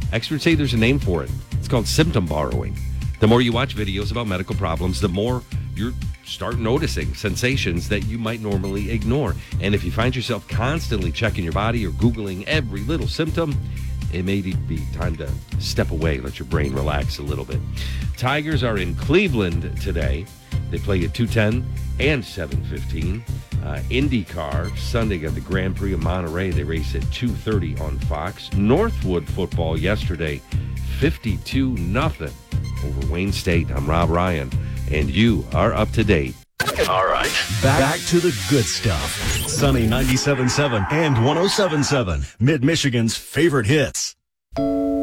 Experts say there's a name for it. It's called symptom borrowing. The more you watch videos about medical problems, the more you start noticing sensations that you might normally ignore. And if you find yourself constantly checking your body or Googling every little symptom, it may be time to step away, let your brain relax a little bit. Tigers are in Cleveland today. They play at 2:10 and 7:15. IndyCar, Sunday got the Grand Prix of Monterey. They race at 2:30 on Fox. Northwood football yesterday, 52-0 over Wayne State. I'm Rob Ryan, and you are up to date. All right. Back to the good stuff. Sunny 97.7 and 107.7, Mid-Michigan's favorite hits.